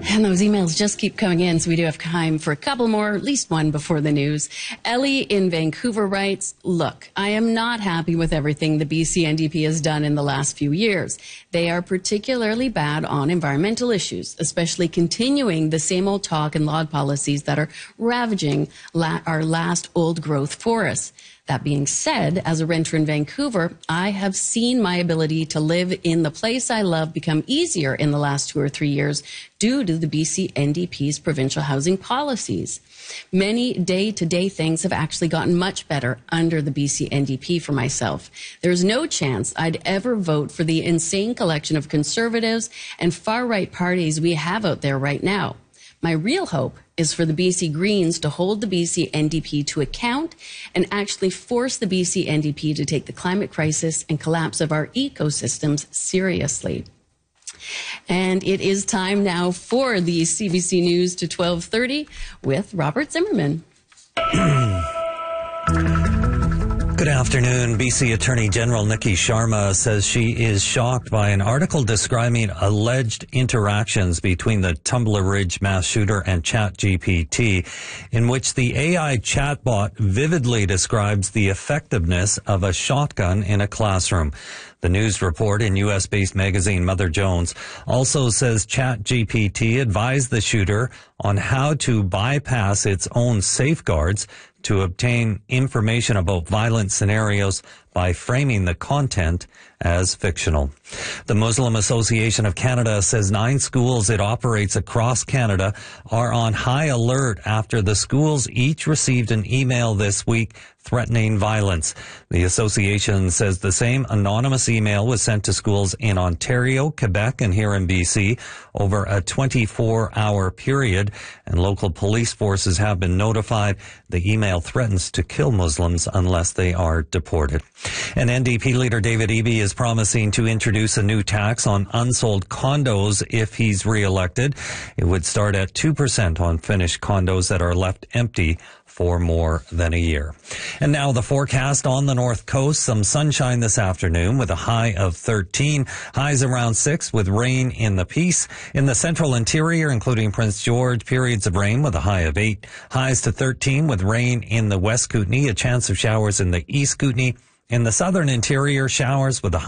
And those emails just keep coming in, so we do have time for a couple more, at least one before the news. Ellie in Vancouver writes, look, I am not happy with everything the BC NDP has done in the last few years. They are particularly bad on environmental issues, especially continuing the same old talk and log policies that are ravaging our last old growth forests. That being said, as a renter in Vancouver, I have seen my ability to live in the place I love become easier in the last 2 or 3 years due to the BC NDP's provincial housing policies. Many day-to-day things have actually gotten much better under the BC NDP for myself. There's no chance I'd ever vote for the insane collection of conservatives and far-right parties we have out there right now. My real hope is for the BC Greens to hold the BC NDP to account and actually force the BC NDP to take the climate crisis and collapse of our ecosystems seriously. And it is time now for the CBC News to 12:30 with Robert Zimmerman. Good afternoon. BC Attorney General Nikki Sharma says she is shocked by an article describing alleged interactions between the Tumbler Ridge mass shooter and ChatGPT, in which the AI chatbot vividly describes the effectiveness of a shotgun in a classroom. The news report in U.S.-based magazine Mother Jones also says ChatGPT advised the shooter on how to bypass its own safeguards to obtain information about violent scenarios by framing the content as fictional. The Muslim Association of Canada says 9 schools it operates across Canada are on high alert after the schools each received an email this week threatening violence. The association says the same anonymous email was sent to schools in Ontario, Quebec, and here in BC over a 24-hour period, and local police forces have been notified. The email threatens to kill Muslims unless they are deported. And NDP leader David Eby is promising to introduce a new tax on unsold condos if he's re-elected. It would start at 2% on finished condos that are left empty for more than a year. And now the forecast on the North Coast. Some sunshine this afternoon with a high of 13. Highs around 6 with rain in the Peace. In the central interior, including Prince George, periods of rain with a high of 8. Highs to 13 with rain in the West Kootenay. A chance of showers in the East Kootenay. In the southern interior, showers with a high